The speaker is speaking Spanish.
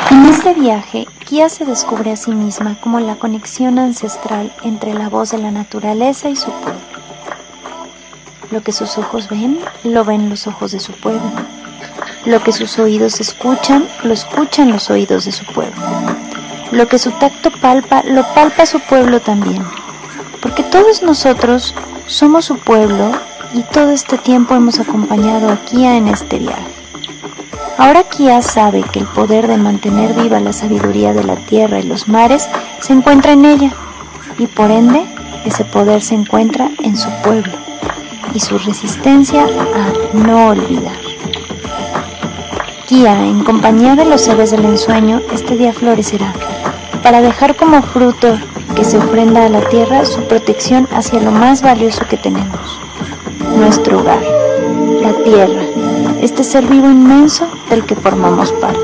En este viaje, Kia se descubre a sí misma como la conexión ancestral entre la voz de la naturaleza y su pueblo. Lo que sus ojos ven, lo ven los ojos de su pueblo. Lo que sus oídos escuchan, lo escuchan los oídos de su pueblo. Lo que su tacto palpa, lo palpa su pueblo también. Porque todos nosotros somos su pueblo y todo este tiempo hemos acompañado a Kia en este viaje. Ahora Kia sabe que el poder de mantener viva la sabiduría de la tierra y los mares se encuentra en ella, y por ende ese poder se encuentra en su pueblo y su resistencia a no olvidar. Kia, en compañía de los seres del ensueño, este día florecerá, para dejar como fruto que se ofrenda a la tierra su protección hacia lo más valioso que tenemos, nuestro hogar, la tierra, este ser vivo inmenso del que formamos parte.